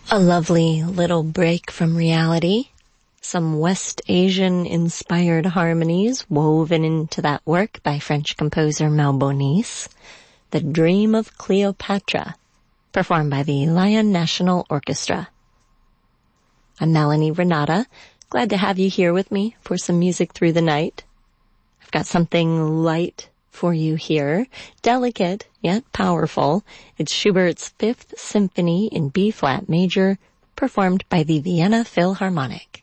A lovely little break from reality. Some West Asian-inspired harmonies woven into that work by French composer Malbonis. The Dream of Cleopatra, performed by the Lion National Orchestra. I'm Melanie Renata. Glad to have you here with me for some music through the night. I've got something light for you here, delicate yet powerful. It's Schubert's Fifth Symphony in B-flat major, performed by the Vienna Philharmonic.